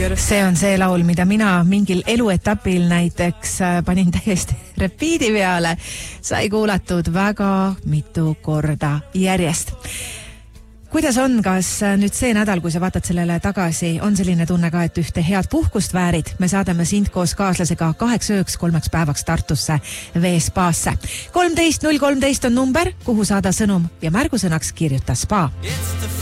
See on see laul, mida mina mingil eluetapil näiteks panin täiesti repiidi peale. Sai kuulatud väga mitu korda järjest. Kuidas on, kas nüüd see nädal, kui sa vaatad sellele tagasi, on selline tunne ka, et ühte head puhkust väärid? Me saadame sind koos kaaslasega 8 ööks 3 päevaks Tartusse Veespaasse. 13 013 on number, kuhu saada sõnum ja märgusõnaks kirjuta spa.